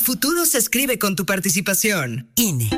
futuro se escribe con tu participación. INE.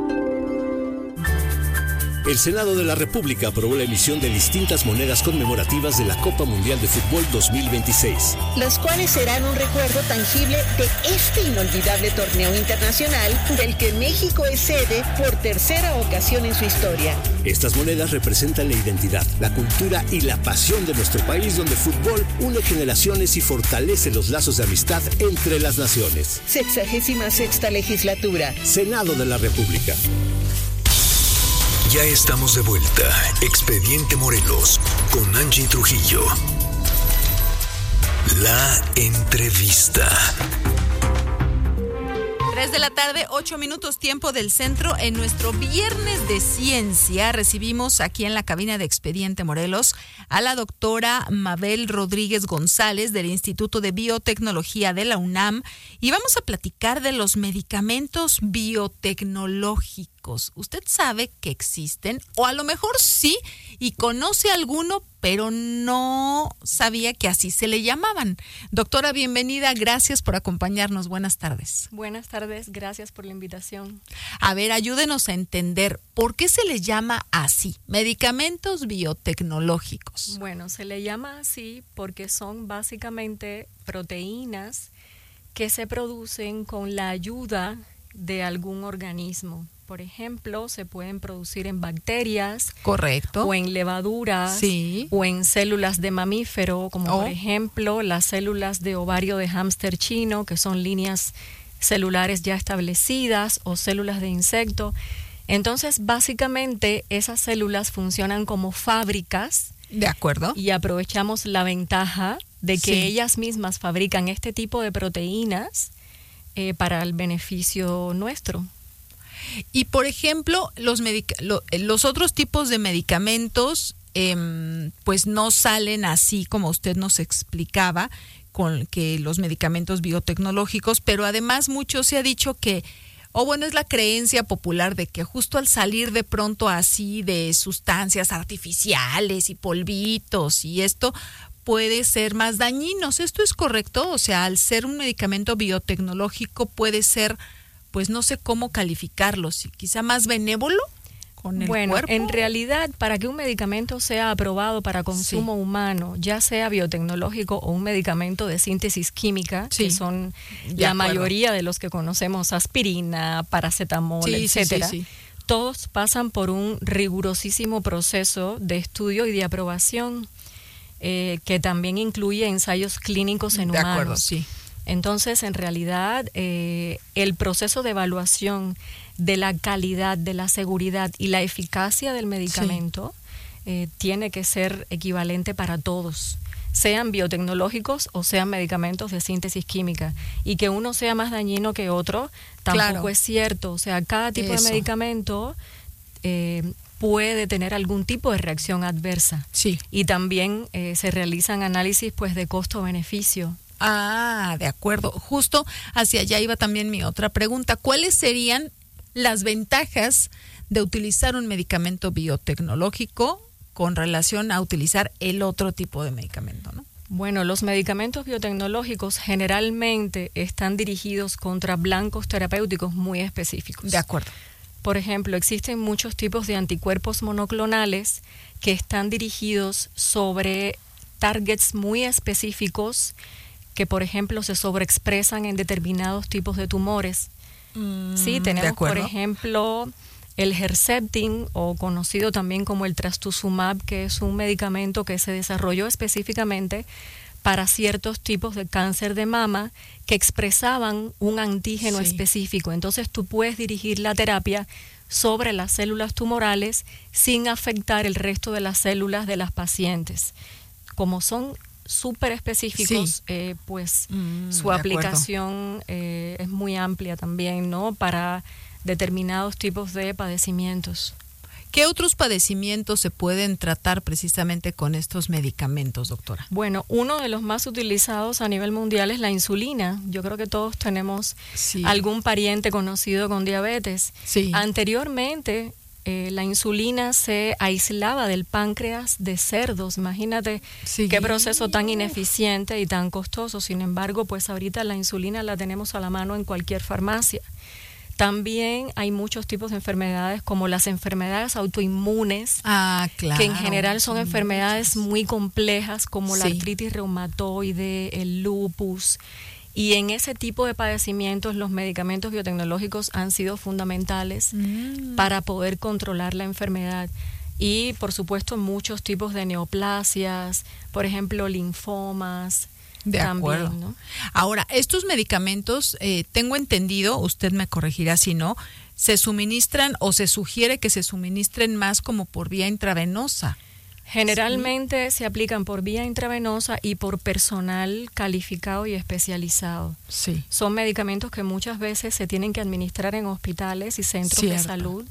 El Senado de la República aprobó la emisión de distintas monedas conmemorativas de la Copa Mundial de Fútbol 2026. Las cuales serán un recuerdo tangible de este inolvidable torneo internacional del que México es sede por tercera ocasión en su historia. Estas monedas representan la identidad, la cultura y la pasión de nuestro país, donde el fútbol une generaciones y fortalece los lazos de amistad entre las naciones. 66ª legislatura. Senado de la República. Ya estamos de vuelta. Expediente Morelos con Angie Trujillo. La entrevista. 3 de la tarde, 8 minutos tiempo del centro. En nuestro viernes de ciencia recibimos aquí en la cabina de Expediente Morelos a la doctora Mabel Rodríguez González del Instituto de Biotecnología de la UNAM y vamos a platicar de los medicamentos biotecnológicos. ¿Usted sabe que existen? O a lo mejor sí y conoce alguno, pero no sabía que así se le llamaban. Doctora, bienvenida, gracias por acompañarnos. Buenas tardes. Buenas tardes, gracias por la invitación. A ver, ayúdenos a entender, ¿por qué se le llama así? Medicamentos biotecnológicos. Bueno, se le llama así porque son básicamente proteínas que se producen con la ayuda de algún organismo. Por ejemplo, se pueden producir en bacterias. Correcto. O en levaduras. Sí. O en células de mamífero, como por ejemplo las células de ovario de hámster chino, que son líneas celulares ya establecidas, o células de insecto. Entonces, básicamente, esas células funcionan como fábricas. De acuerdo. Y aprovechamos la ventaja de que ellas mismas fabrican este tipo de proteínas para el beneficio nuestro. Y por ejemplo, los otros tipos de medicamentos pues no salen así como usted nos explicaba con que los medicamentos biotecnológicos, pero además mucho se ha dicho que, es la creencia popular de que justo al salir de pronto así de sustancias artificiales y polvitos y esto puede ser más dañinos. ¿Esto es correcto? O sea, al ser un medicamento biotecnológico puede ser, pues no sé cómo calificarlo, quizá más benévolo con el cuerpo. Bueno, en realidad, para que un medicamento sea aprobado para consumo humano, ya sea biotecnológico o un medicamento de síntesis química, que son la mayoría de los que conocemos, aspirina, paracetamol, etcétera, todos pasan por un rigurosísimo proceso de estudio y de aprobación que también incluye ensayos clínicos en humanos. De acuerdo, sí. Entonces, en realidad, el proceso de evaluación de la calidad, de la seguridad y la eficacia del medicamento tiene que ser equivalente para todos, sean biotecnológicos o sean medicamentos de síntesis química. Y que uno sea más dañino que otro tampoco es cierto. O sea, cada tipo de medicamento puede tener algún tipo de reacción adversa. Sí. Y también se realizan análisis pues de costo-beneficio. Ah, de acuerdo. Justo hacia allá iba también mi otra pregunta. ¿Cuáles serían las ventajas de utilizar un medicamento biotecnológico con relación a utilizar el otro tipo de medicamento, ¿no? Bueno, los medicamentos biotecnológicos generalmente están dirigidos contra blancos terapéuticos muy específicos. De acuerdo. Por ejemplo, existen muchos tipos de anticuerpos monoclonales que están dirigidos sobre targets muy específicos que, por ejemplo, se sobreexpresan en determinados tipos de tumores. Sí, tenemos, por ejemplo, el Herceptin, o conocido también como el Trastuzumab, que es un medicamento que se desarrolló específicamente para ciertos tipos de cáncer de mama que expresaban un antígeno específico. Entonces, tú puedes dirigir la terapia sobre las células tumorales sin afectar el resto de las células de las pacientes. Como son súper específicos, pues su aplicación es muy amplia también, ¿no? Para determinados tipos de padecimientos. ¿Qué otros padecimientos se pueden tratar precisamente con estos medicamentos, doctora? Bueno, uno de los más utilizados a nivel mundial es la insulina. Yo creo que todos tenemos algún pariente conocido con diabetes. Sí. Anteriormente, La insulina se aislaba del páncreas de cerdos. Imagínate qué proceso tan ineficiente y tan costoso. Sin embargo, pues ahorita la insulina la tenemos a la mano en cualquier farmacia. También hay muchos tipos de enfermedades, como las enfermedades autoinmunes, claro, que en general son enfermedades muy complejas, como la artritis reumatoide, el lupus. Y en ese tipo de padecimientos los medicamentos biotecnológicos han sido fundamentales para poder controlar la enfermedad. Y por supuesto muchos tipos de neoplasias, por ejemplo linfomas. De acuerdo. También, ¿no? Ahora, estos medicamentos, tengo entendido, usted me corregirá si no, se suministran o se sugiere que se suministren más como por vía intravenosa. Generalmente se aplican por vía intravenosa y por personal calificado y especializado. Sí. Son medicamentos que muchas veces se tienen que administrar en hospitales y centros de salud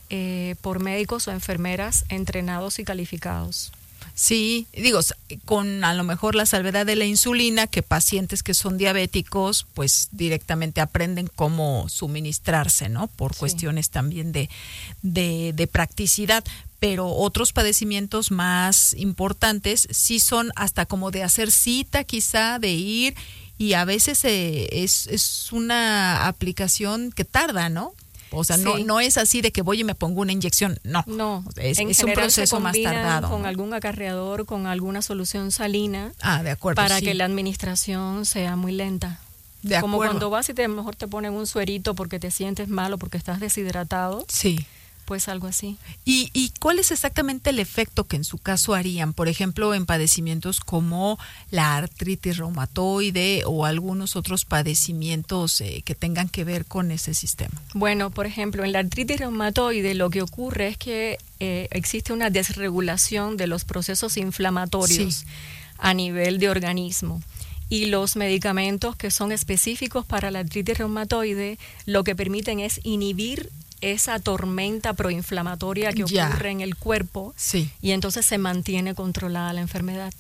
por médicos o enfermeras entrenados y calificados. Sí, digo, con a lo mejor la salvedad de la insulina, que pacientes que son diabéticos, pues directamente aprenden cómo suministrarse, ¿no? Por cuestiones también de practicidad. Pero otros padecimientos más importantes sí son hasta como de hacer cita, quizá, de ir, y a veces es una aplicación que tarda, ¿no? O sea, no es así de que voy y me pongo una inyección, no. Es un proceso más tardado. Con algún acarreador, con alguna solución salina, de acuerdo, para que la administración sea muy lenta. De acuerdo. Como cuando vas y mejor te ponen un suerito porque te sientes mal o porque estás deshidratado. Sí. Pues algo así. ¿Y cuál es exactamente el efecto que en su caso harían? Por ejemplo, en padecimientos como la artritis reumatoide o algunos otros padecimientos que tengan que ver con ese sistema. Bueno, por ejemplo, en la artritis reumatoide lo que ocurre es que existe una desregulación de los procesos inflamatorios a nivel de organismo. Y los medicamentos que son específicos para la artritis reumatoide lo que permiten es inhibir esa tormenta proinflamatoria que ocurre en el cuerpo y entonces se mantiene controlada la enfermedad.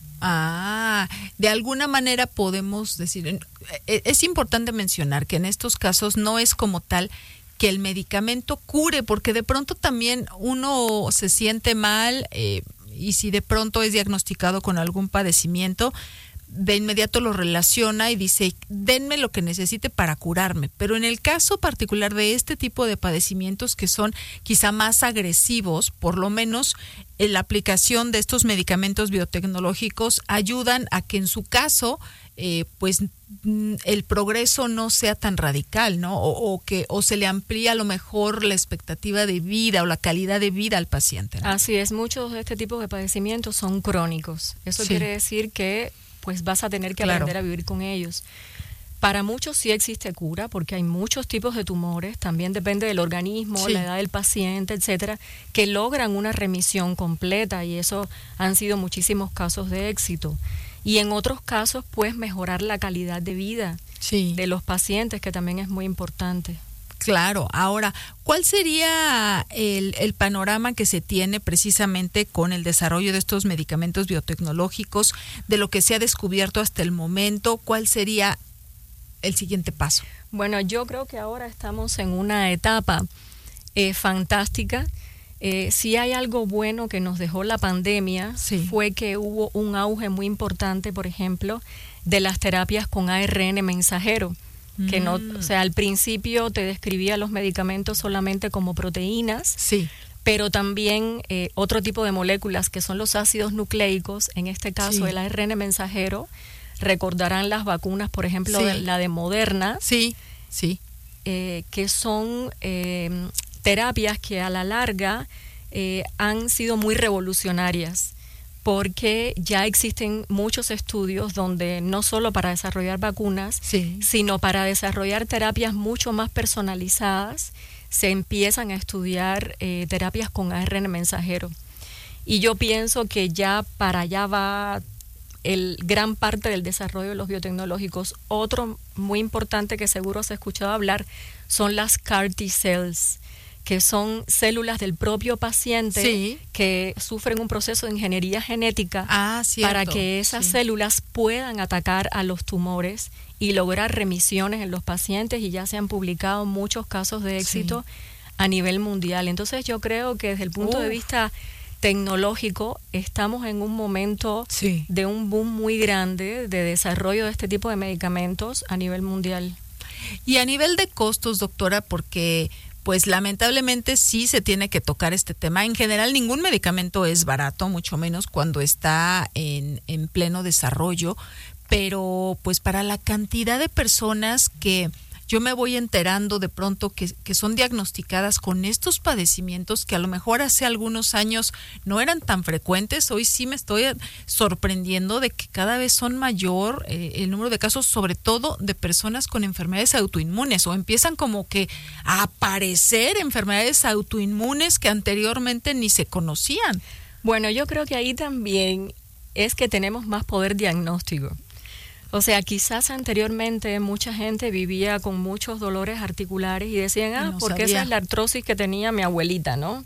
De alguna manera podemos decir, es importante mencionar que en estos casos no es como tal que el medicamento cure, porque de pronto también uno se siente mal y si de pronto es diagnosticado con algún padecimiento, de inmediato lo relaciona y dice, denme lo que necesite para curarme. Pero en el caso particular de este tipo de padecimientos que son quizá más agresivos, por lo menos la aplicación de estos medicamentos biotecnológicos ayudan a que en su caso pues el progreso no sea tan radical, ¿no? O se le amplía a lo mejor la expectativa de vida o la calidad de vida al paciente, ¿no? Así es, muchos de este tipo de padecimientos son crónicos. Eso quiere decir que pues vas a tener que aprender a vivir con ellos. Para muchos sí existe cura, porque hay muchos tipos de tumores, también depende del organismo, la edad del paciente, etcétera, que logran una remisión completa, y eso han sido muchísimos casos de éxito. Y en otros casos, pues mejorar la calidad de vida de los pacientes, que también es muy importante. Claro. Ahora, ¿cuál sería el panorama que se tiene precisamente con el desarrollo de estos medicamentos biotecnológicos, de lo que se ha descubierto hasta el momento? ¿Cuál sería el siguiente paso? Bueno, yo creo que ahora estamos en una etapa fantástica. Si hay algo bueno que nos dejó la pandemia, fue que hubo un auge muy importante, por ejemplo, de las terapias con ARN mensajero. Que no, o sea, al principio te describía los medicamentos solamente como proteínas, pero también otro tipo de moléculas que son los ácidos nucleicos, en este caso el ARN mensajero. Recordarán las vacunas, por ejemplo, la de Moderna, que son terapias que a la larga han sido muy revolucionarias, porque ya existen muchos estudios donde no solo para desarrollar vacunas, sino para desarrollar terapias mucho más personalizadas, se empiezan a estudiar terapias con ARN mensajero. Y yo pienso que ya para allá va gran parte del desarrollo de los biotecnológicos. Otro muy importante que seguro has escuchado hablar son las CAR T-cells, que son células del propio paciente que sufren un proceso de ingeniería genética para que esas células puedan atacar a los tumores y lograr remisiones en los pacientes, y ya se han publicado muchos casos de éxito a nivel mundial. Entonces yo creo que desde el punto de vista tecnológico estamos en un momento de un boom muy grande de desarrollo de este tipo de medicamentos a nivel mundial. Y a nivel de costos, doctora, porque pues lamentablemente sí se tiene que tocar este tema. En general ningún medicamento es barato, mucho menos cuando está en pleno desarrollo, pero pues para la cantidad de personas que yo me voy enterando de pronto que son diagnosticadas con estos padecimientos que a lo mejor hace algunos años no eran tan frecuentes, hoy sí me estoy sorprendiendo de que cada vez son mayor el número de casos, sobre todo de personas con enfermedades autoinmunes, o empiezan como que a aparecer enfermedades autoinmunes que anteriormente ni se conocían. Bueno, yo creo que ahí también es que tenemos más poder diagnóstico. O sea, quizás anteriormente mucha gente vivía con muchos dolores articulares y decían, porque esa es la artrosis que tenía mi abuelita, ¿no?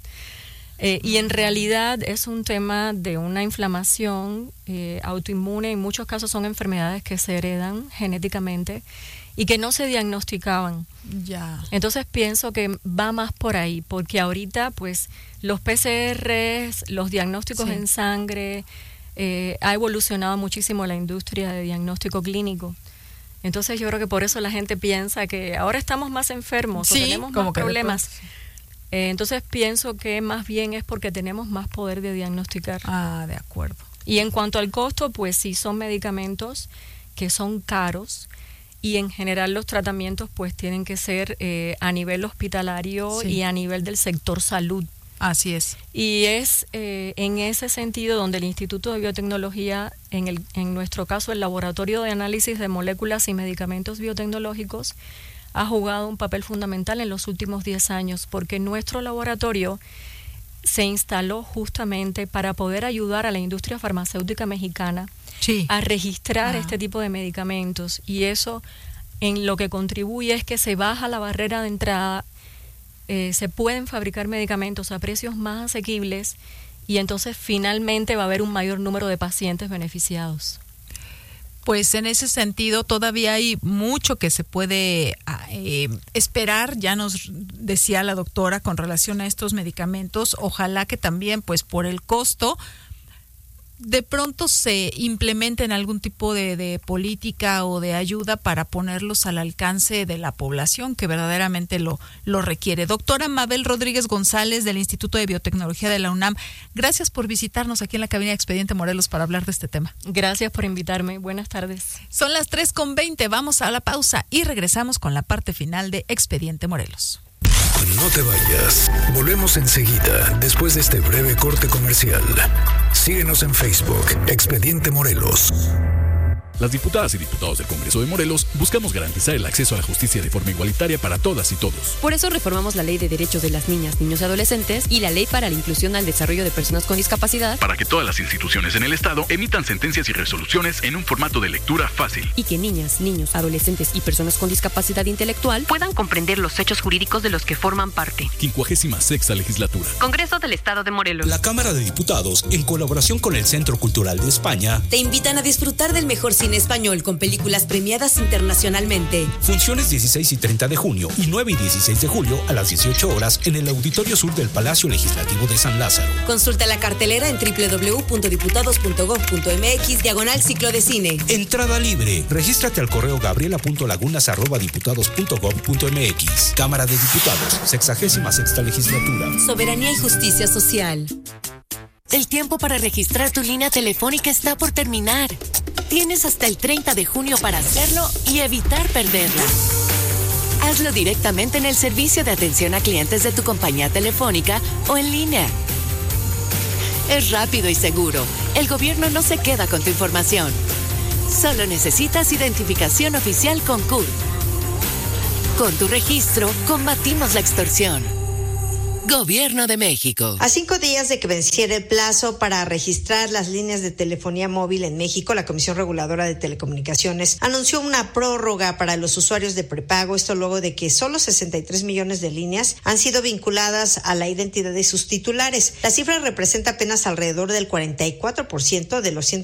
Y en realidad es un tema de una inflamación autoinmune. En muchos casos son enfermedades que se heredan genéticamente y que no se diagnosticaban. Ya. Entonces pienso que va más por ahí, porque ahorita pues los PCRs, los diagnósticos en sangre, ha evolucionado muchísimo la industria de diagnóstico clínico. Entonces yo creo que por eso la gente piensa que ahora estamos más enfermos o tenemos más problemas. Entonces pienso que más bien es porque tenemos más poder de diagnosticar. De acuerdo. Y en cuanto al costo, pues sí son medicamentos que son caros y en general los tratamientos pues tienen que ser a nivel hospitalario y a nivel del sector salud. Así es. Y es en ese sentido donde el Instituto de Biotecnología, en nuestro caso el Laboratorio de Análisis de Moléculas y Medicamentos Biotecnológicos, ha jugado un papel fundamental en los últimos 10 años, porque nuestro laboratorio se instaló justamente para poder ayudar a la industria farmacéutica mexicana a registrar este tipo de medicamentos, y eso en lo que contribuye es que se baja la barrera de entrada. Se pueden fabricar medicamentos a precios más asequibles y entonces finalmente va a haber un mayor número de pacientes beneficiados. Pues en ese sentido todavía hay mucho que se puede esperar, ya nos decía la doctora con relación a estos medicamentos. Ojalá que también pues por el costo de pronto se implementen algún tipo de política o de ayuda para ponerlos al alcance de la población que verdaderamente lo requiere. Doctora Mabel Rodríguez González del Instituto de Biotecnología de la UNAM, gracias por visitarnos aquí en la cabina de Expediente Morelos para hablar de este tema. Gracias por invitarme. Buenas tardes. Son las 3:20, vamos a la pausa y regresamos con la parte final de Expediente Morelos. No te vayas. Volvemos enseguida, después de este breve corte comercial. Síguenos en Facebook, Expediente Morelos. Las diputadas y diputados del Congreso de Morelos buscamos garantizar el acceso a la justicia de forma igualitaria para todas y todos. Por eso reformamos la Ley de Derechos de las Niñas, Niños y Adolescentes y la Ley para la Inclusión al Desarrollo de Personas con Discapacidad, para que todas las instituciones en el Estado emitan sentencias y resoluciones en un formato de lectura fácil. Y que niñas, niños, adolescentes y personas con discapacidad intelectual puedan comprender los hechos jurídicos de los que forman parte. 56ª Legislatura. Congreso del Estado de Morelos. La Cámara de Diputados, en colaboración con el Centro Cultural de España, te invitan a disfrutar del mejor cine español con películas premiadas internacionalmente. Funciones 16 y 30 de junio y 9 y 16 de julio a las 18 horas en el Auditorio Sur del Palacio Legislativo de San Lázaro. Consulta la cartelera en www.diputados.gov.mx/ciclo de cine. Entrada libre. Regístrate al correo gabriela.lagunas@diputados.gov.mx. Cámara de Diputados, 66ª Legislatura. Soberanía y justicia social. El tiempo para registrar tu línea telefónica está por terminar. Tienes hasta el 30 de junio para hacerlo y evitar perderla. Hazlo directamente en el servicio de atención a clientes de tu compañía telefónica o en línea. Es rápido y seguro. El gobierno no se queda con tu información. Solo necesitas identificación oficial con CURP. Con tu registro, combatimos la extorsión. Gobierno de México. A 5 días de que venciera el plazo para registrar las líneas de telefonía móvil en México, la Comisión Reguladora de Telecomunicaciones anunció una prórroga para los usuarios de prepago, esto luego de que solo 63 millones de líneas han sido vinculadas a la identidad de sus titulares. La cifra representa apenas alrededor del 44% de los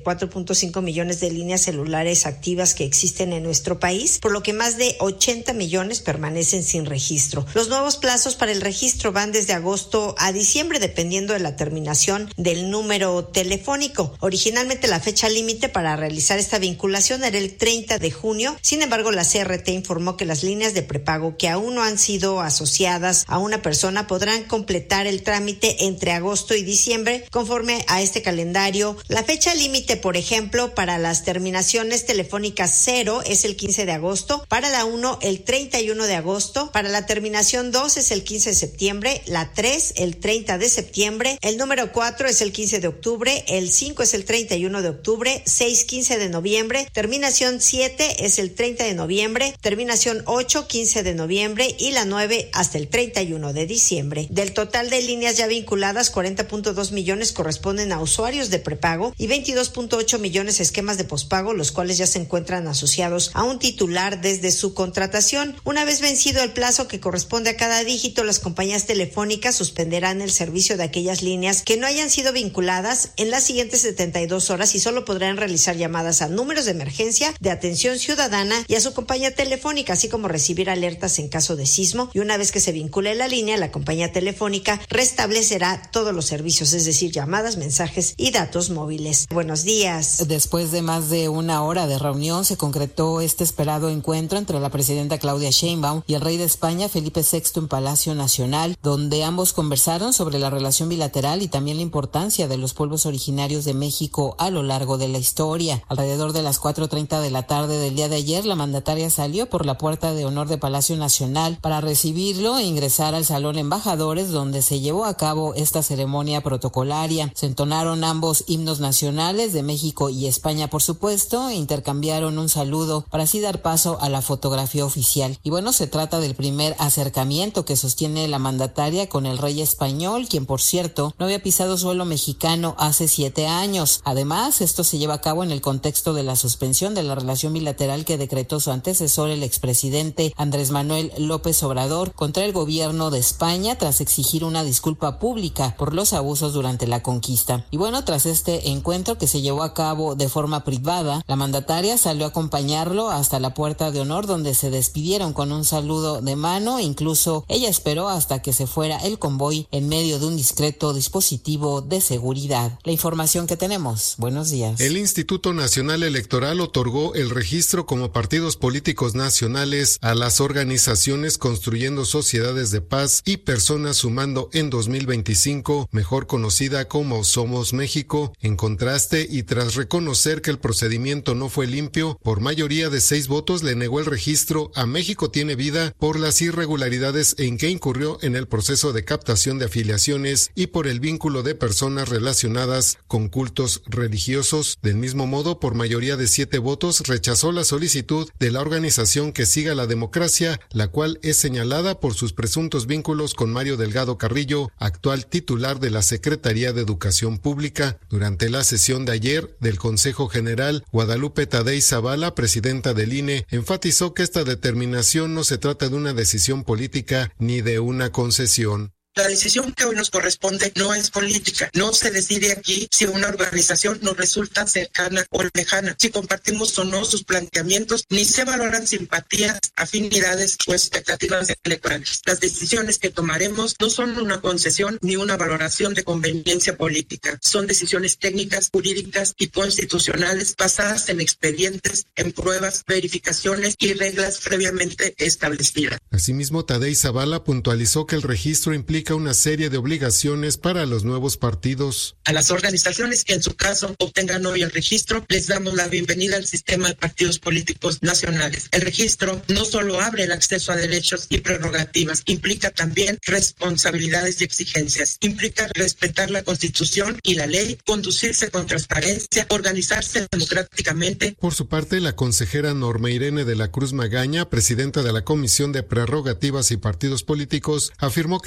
144.5 millones de líneas celulares activas que existen en nuestro país, por lo que más de 80 millones permanecen sin registro. Los nuevos plazos para el registro van desde agosto a diciembre, dependiendo de la terminación del número telefónico. Originalmente la fecha límite para realizar esta vinculación era el 30 de junio. Sin embargo, la CRT informó que las líneas de prepago que aún no han sido asociadas a una persona podrán completar el trámite entre agosto y diciembre conforme a este calendario. La fecha límite, por ejemplo, para las terminaciones telefónicas 0 es el 15 de agosto, para la 1 el 31 de agosto, para la terminación 2 es el 15 de septiembre, la 3 el 30 de septiembre, el número 4 es el 15 de octubre, el 5 es el 31 de octubre, 6 15 de noviembre, terminación 7 es el 30 de noviembre, terminación 8 15 de noviembre y la 9 hasta el 31 de diciembre. Del total de líneas ya vinculadas, 40.2 millones corresponden a usuarios de prepago y 22.8 millones a esquemas de pospago, los cuales ya se encuentran asociados a un titular desde su contratación. Una vez vencido el plazo que corresponde a cada dígito, las compañías telefónicas suspenderán el servicio de aquellas líneas que no hayan sido vinculadas en las siguientes 72 horas y solo podrán realizar llamadas a números de emergencia, de atención ciudadana y a su compañía telefónica, así como recibir alertas en caso de sismo. Y una vez que se vincule la línea, la compañía telefónica restablecerá todos los servicios, es decir, llamadas, mensajes y datos móviles. Buenos días. Después de más de una hora de reunión, se concretó este esperado encuentro entre la presidenta Claudia Sheinbaum y el rey de España, Felipe VI, en Palacio Nacional, donde ambos conversaron sobre la relación bilateral y también la importancia de los pueblos originarios de México a lo largo de la historia. Alrededor de las 4:30 de la tarde del día de ayer, la mandataria salió por la puerta de honor de Palacio Nacional para recibirlo e ingresar al Salón Embajadores, donde se llevó a cabo esta ceremonia protocolaria. Se entonaron ambos himnos nacionales de México y España, por supuesto, e intercambiaron un saludo para así dar paso a la fotografía oficial. Y bueno, se trata del primer acercamiento que sostiene la mandataria con el rey español, quien por cierto no había pisado suelo mexicano hace 7 años. Además, esto se lleva a cabo en el contexto de la suspensión de la relación bilateral que decretó su antecesor, el expresidente Andrés Manuel López Obrador, contra el gobierno de España tras exigir una disculpa pública por los abusos durante la conquista. Y bueno, tras este encuentro que se llevó a cabo de forma privada, la mandataria salió a acompañarlo hasta la puerta de honor, donde se despidieron con un saludo de mano. Incluso ella esperó hasta que se fuera el convoy en medio de un discreto dispositivo de seguridad. La información que tenemos. Buenos días. El Instituto Nacional Electoral otorgó el registro como partidos políticos nacionales a las organizaciones Construyendo Sociedades de Paz y Personas Sumando en 2025, mejor conocida como Somos México. En contraste, y tras reconocer que el procedimiento no fue limpio, por mayoría de 6 votos le negó el registro a México Tiene Vida por las irregularidades en que incurrió en el proceso de captación de afiliaciones y por el vínculo de personas relacionadas con cultos religiosos. Del mismo modo, por mayoría de 7 votos, rechazó la solicitud de la organización Que Siga la Democracia, la cual es señalada por sus presuntos vínculos con Mario Delgado Carrillo, actual titular de la Secretaría de Educación Pública. Durante la sesión de ayer del Consejo General, Guadalupe Tadei Zavala, presidenta del INE, enfatizó que esta determinación no se trata de una decisión política ni de una concesión. La decisión que hoy nos corresponde no es política. No se decide aquí si una organización nos resulta cercana o lejana, si compartimos o no sus planteamientos, ni se valoran simpatías, afinidades o expectativas electorales. Las decisiones que tomaremos no son una concesión ni una valoración de conveniencia política. Son decisiones técnicas, jurídicas y constitucionales basadas en expedientes, en pruebas, verificaciones y reglas previamente establecidas. Asimismo, Tadei Zavala puntualizó que el registro implica una serie de obligaciones para los nuevos partidos. A las organizaciones que en su caso obtengan hoy el registro, les damos la bienvenida al sistema de partidos políticos nacionales. El registro no solo abre el acceso a derechos y prerrogativas, implica también responsabilidades y exigencias. Implica respetar la Constitución y la ley, conducirse con transparencia, organizarse democráticamente. Por su parte, la consejera Norma Irene de la Cruz Magaña, presidenta de la Comisión de Prerrogativas y Partidos Políticos, afirmó que este proceso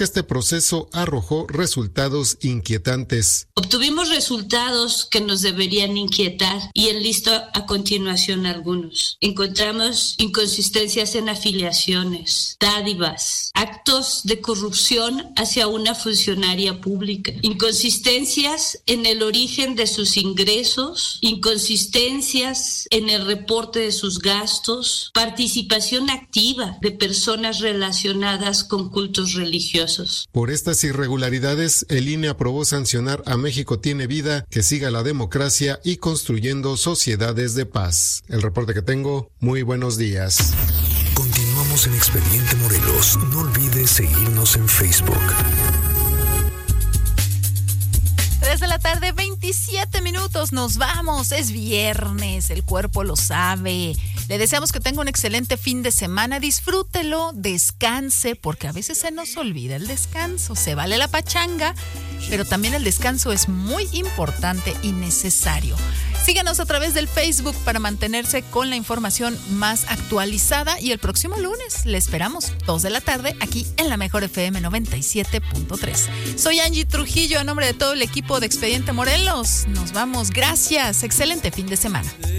proceso arrojó resultados inquietantes. Obtuvimos resultados que nos deberían inquietar y enlisto a continuación algunos. Encontramos inconsistencias en afiliaciones, dádivas, actos de corrupción hacia una funcionaria pública, inconsistencias en el origen de sus ingresos, inconsistencias en el reporte de sus gastos, participación activa de personas relacionadas con cultos religiosos. Por estas irregularidades, el INE aprobó sancionar a México Tiene Vida, que siga la democracia y construyendo sociedades de paz. El reporte que tengo, muy buenos días. Continuamos en Expediente Morelos. No olvides seguirnos en Facebook. 3 de la tarde, 27 minutos, nos vamos, es viernes, el cuerpo lo sabe. Le deseamos que tenga un excelente fin de semana, disfrútelo, descanse, porque a veces se nos olvida el descanso, se vale la pachanga, pero también el descanso es muy importante y necesario. Síganos a través del Facebook para mantenerse con la información más actualizada y el próximo lunes le esperamos 2 de la tarde aquí en la Mejor FM 97.3. Soy Angie Trujillo a nombre de todo el equipo de Expediente Morelos. Nos vamos, gracias, excelente fin de semana.